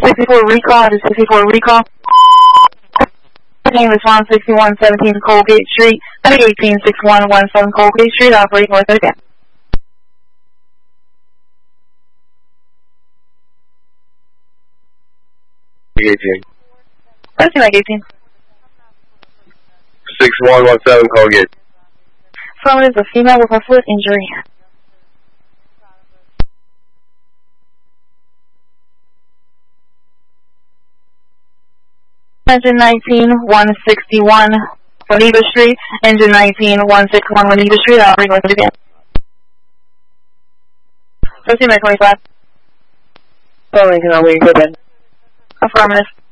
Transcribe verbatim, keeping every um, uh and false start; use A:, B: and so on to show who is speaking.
A: sixty-four recall, to sixty-four recall. Name is one sixty-one seventeen Colgate Street, eighteen six one one seven Colgate Street, operating north again.
B: eighteen.
A: Let's like eighteen.
B: six one one seven Colgate.
A: Affirmative is a female with a foot injury. Engine nineteen one sixty-one Juanita Street, engine nineteen one sixty-one Juanita Street, operating north again. Proceed by twenty-five.
C: Lincoln, are we good then?
A: Affirmative.